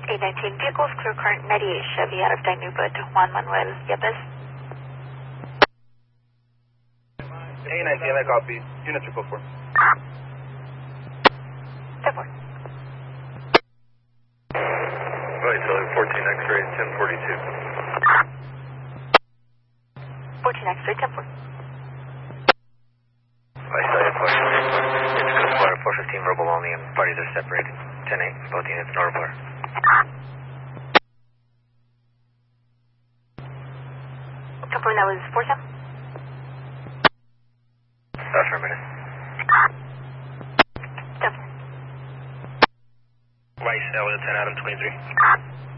819 vehicles, clear current 98 Chevy out of Dinuba to Juan Manuel Yepes. 819, that copy. Units are code 4. 10-4. Right, so 14 X-ray, 1042. 14 X-ray, 10-4. Right, so it's code 4, 415 verbal only, and parties are separated. 10-8, both units no report. Confirm that was 4-7? Affirmative. 10-4. Right, that was 10 Adam 23.